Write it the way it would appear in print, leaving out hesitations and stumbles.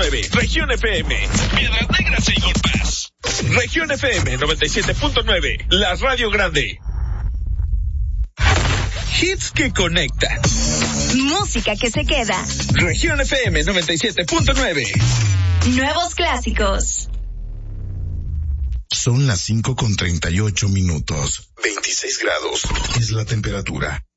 97.9, Región FM, Piedras Negras e Yurpas. Región FM 97.9, la radio grande. Hits que conectan. Música que se queda. Región FM 97.9. Nuevos clásicos. Son las 5:38. 26 grados es la temperatura.